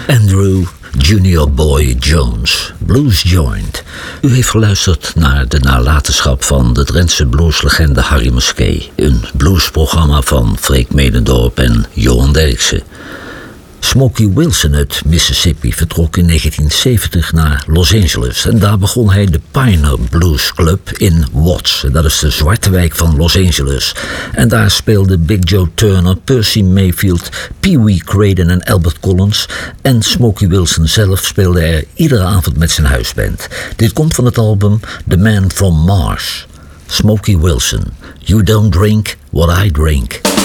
Andrew Junior Boy Jones, Blues Joint. U heeft geluisterd naar de nalatenschap van de Drentse blueslegende Harry Musquet. Een bluesprogramma van Freek Medendorp en Johan Derksen. Smokey Wilson uit Mississippi vertrok in 1970 naar Los Angeles. En daar begon hij de Pioneer Blues Club in Watts. Dat is de zwarte wijk van Los Angeles. En daar speelden Big Joe Turner, Percy Mayfield, Pee Wee Craden en Albert Collins. En Smokey Wilson zelf speelde er iedere avond met zijn huisband. Dit komt van het album The Man from Mars. Smokey Wilson, You Don't Drink What I Drink.